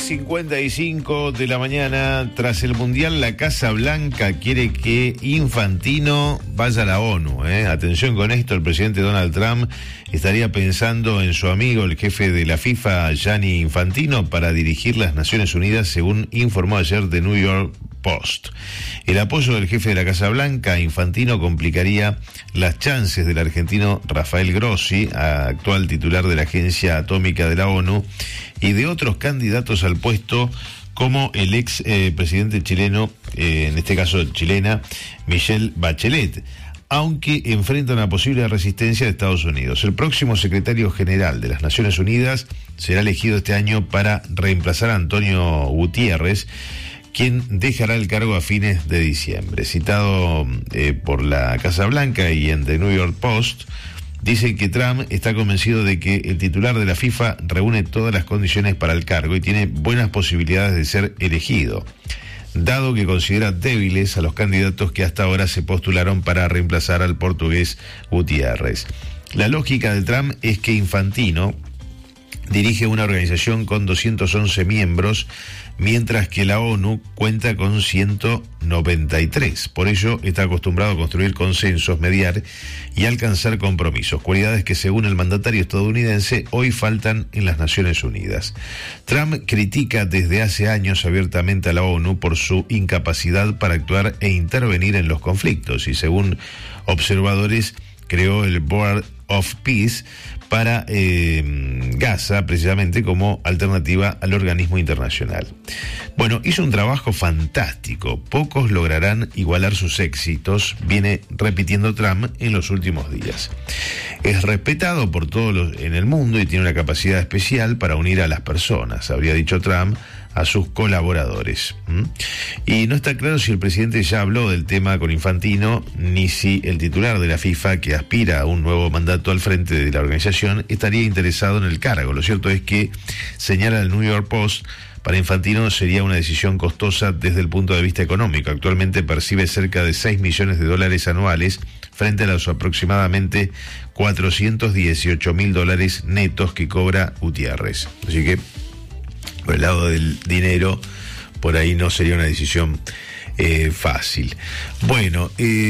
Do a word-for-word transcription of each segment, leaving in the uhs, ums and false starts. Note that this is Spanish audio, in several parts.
cincuenta y cinco de la mañana. Tras el Mundial, la Casa Blanca quiere que Infantino vaya a la ONU. ¿eh? Atención con esto, el presidente Donald Trump estaría pensando en su amigo, el jefe de la FIFA, Gianni Infantino, para dirigir las Naciones Unidas, según informó ayer The New York Post. El apoyo del jefe de la Casa Blanca a Infantino complicaría las chances del argentino Rafael Grossi, actual titular de la Agencia Atómica de la ONU, y de otros candidatos al puesto como el ex eh, presidente chileno, eh, en este caso chilena, Michelle Bachelet, aunque enfrenta una posible resistencia de Estados Unidos. El próximo secretario general de las Naciones Unidas será elegido este año para reemplazar a Antonio Gutiérrez, quien dejará el cargo a fines de diciembre. Citado eh, por la Casa Blanca y en The New York Post, dice que Trump está convencido de que el titular de la FIFA reúne todas las condiciones para el cargo y tiene buenas posibilidades de ser elegido, dado que considera débiles a los candidatos que hasta ahora se postularon para reemplazar al portugués Gutiérrez. La lógica de Trump es que Infantino dirige una organización con doscientos once miembros, mientras que la ONU cuenta con ciento noventa y tres. Por ello, está acostumbrado a construir consensos, mediar y alcanzar compromisos, cualidades que, según el mandatario estadounidense, hoy faltan en las Naciones Unidas. Trump critica desde hace años abiertamente a la ONU por su incapacidad para actuar e intervenir en los conflictos, y según observadores, creó el Board of Peace para eh, Gaza, precisamente como alternativa al organismo internacional. Bueno, hizo un trabajo fantástico. Pocos lograrán igualar sus éxitos, viene repitiendo Trump en los últimos días. Es respetado por todos los en el mundo y tiene una capacidad especial para unir a las personas, habría dicho Trump a sus colaboradores. ¿Mm? Y no está claro si el presidente ya habló del tema con Infantino, ni si el titular de la FIFA, que aspira a un nuevo mandato al frente de la organización, estaría interesado en el cargo. Lo cierto es que, señala el New York Post, para Infantino sería una decisión costosa desde el punto de vista económico. Actualmente percibe cerca de seis millones de dólares anuales frente a los aproximadamente cuatrocientos dieciocho mil dólares netos que cobra Gutiérrez. Así que, por el lado del dinero, por ahí no sería una decisión eh, fácil. Bueno,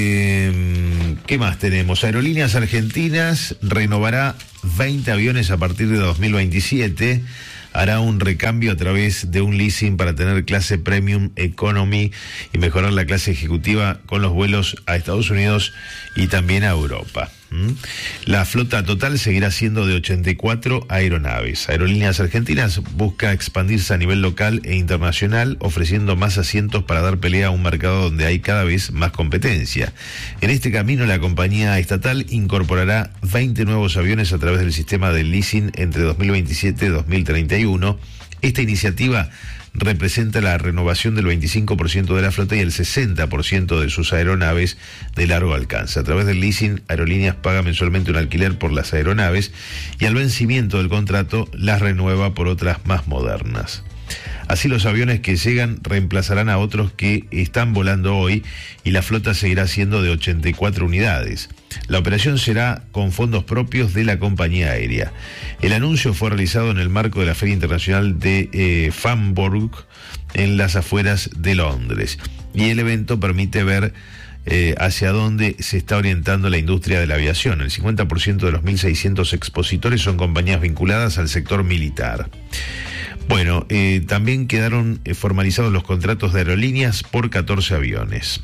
eh, ¿qué más tenemos? Aerolíneas Argentinas renovará veinte aviones a partir de dos mil veintisiete. Hará un recambio a través de un leasing para tener clase Premium Economy y mejorar la clase ejecutiva con los vuelos a Estados Unidos y también a Europa. La flota total seguirá siendo de ochenta y cuatro aeronaves. Aerolíneas Argentinas busca expandirse a nivel local e internacional, ofreciendo más asientos para dar pelea a un mercado donde hay cada vez más competencia. En este camino, la compañía estatal incorporará veinte nuevos aviones a través del sistema de leasing entre dos mil veintisiete y dos mil treinta y uno. Esta iniciativa representa la renovación del veinticinco por ciento de la flota y el sesenta por ciento de sus aeronaves de largo alcance. A través del leasing, Aerolíneas paga mensualmente un alquiler por las aeronaves y al vencimiento del contrato las renueva por otras más modernas. Así, los aviones que llegan reemplazarán a otros que están volando hoy y la flota seguirá siendo de ochenta y cuatro unidades. La operación será con fondos propios de la compañía aérea. El anuncio fue realizado en el marco de la Feria Internacional de eh, Farnborough, en las afueras de Londres, y el evento permite ver eh, hacia dónde se está orientando la industria de la aviación. El cincuenta por ciento de los mil seiscientos expositores son compañías vinculadas al sector militar. Bueno, eh, también quedaron eh, formalizados los contratos de aerolíneas por catorce aviones.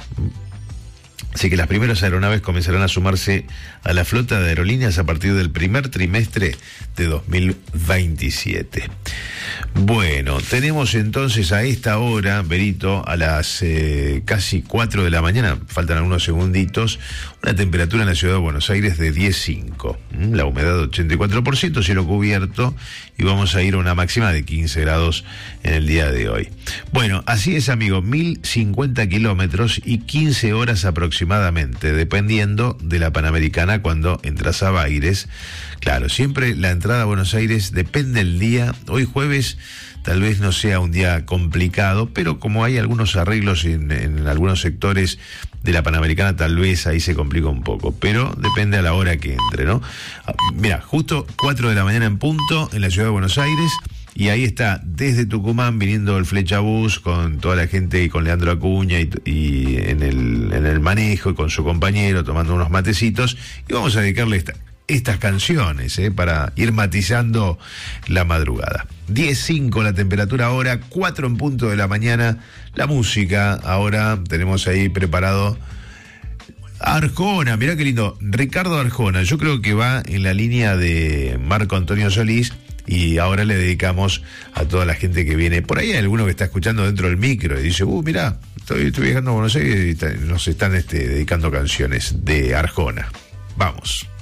Así que las primeras aeronaves comenzarán a sumarse a la flota de aerolíneas a partir del primer trimestre de dos mil veintisiete. Bueno, tenemos entonces a esta hora, Berito, a las eh, casi cuatro de la mañana, faltan algunos segunditos, una temperatura en la ciudad de Buenos Aires de diez coma cinco, la humedad ochenta y cuatro por ciento, cielo cubierto, y vamos a ir a una máxima de quince grados en el día de hoy. Bueno, así es, amigo, mil cincuenta kilómetros y quince horas aproximadamente, dependiendo de la Panamericana cuando entras a Baires. Claro, siempre la entrada a Buenos Aires depende del día. Hoy jueves tal vez no sea un día complicado, pero como hay algunos arreglos en, en algunos sectores de la Panamericana, tal vez ahí se complica un poco, pero depende a la hora que entre, ¿no? Mira, justo cuatro de la mañana en punto en la ciudad de Buenos Aires, Y ahí está, desde Tucumán, viniendo el Flechabús con toda la gente y con Leandro Acuña y, y en, el, en el manejo y con su compañero tomando unos matecitos. Y vamos a dedicarle esta, estas canciones eh, para ir matizando la madrugada. diez cinco la temperatura ahora, cuatro en punto de la mañana. La música, ahora tenemos ahí preparado Arjona, mirá qué lindo, Ricardo Arjona. Yo creo que va en la línea de Marco Antonio Solís. Y ahora le dedicamos a toda la gente que viene. Por ahí hay alguno que está escuchando dentro del micro y dice, uh, mirá, estoy, estoy viajando a Buenos Aires y está, nos están este, dedicando canciones de Arjona. Vamos.